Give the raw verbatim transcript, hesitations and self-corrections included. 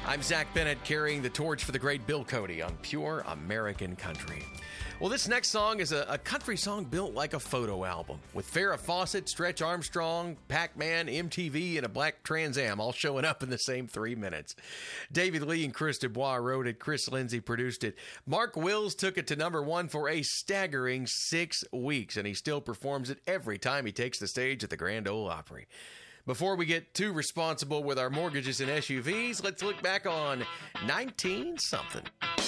I'm Zach Bennett, carrying the torch for the great Bill Cody on Pure American Country. Well, this next song is a, a country song built like a photo album, with Farrah Fawcett, Stretch Armstrong, Pac-Man, M T V, and a black Trans Am all showing up in the same three minutes. David Lee and Chris Dubois wrote it. Chris Lindsay produced it. Mark Wills took it to number one for a staggering six weeks, and he still performs it every time he takes the stage at the Grand Ole Opry. Before we get too responsible with our mortgages and S U Vs, let's look back on nineteen something.